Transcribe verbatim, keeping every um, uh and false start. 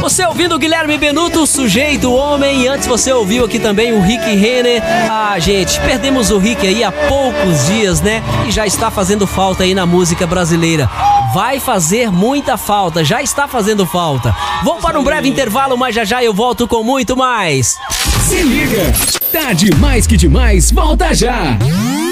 Você ouvindo o Guilherme Benuto, o Sujeito Homem, e antes você ouviu aqui também o Rick Renner. Ah, gente, perdemos o Rick aí há poucos dias, né? E já está fazendo falta aí na música brasileira. Vai fazer muita falta, já está fazendo falta. Vou para um breve intervalo, mas já já eu volto com muito mais. Se liga, tá demais que demais, volta já!